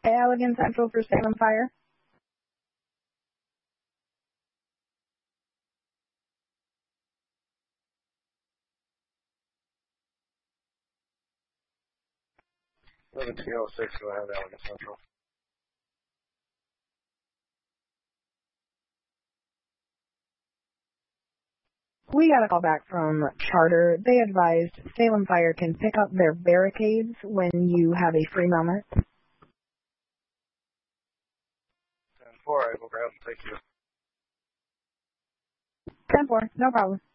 Allegan Central for Salem Fire. Go ahead, Allegan Central. We got a call back from Charter. They advised Salem Fire can pick up their barricades when you have a free moment. 10-4, I will grab them. Thank you. 10-4, no problem.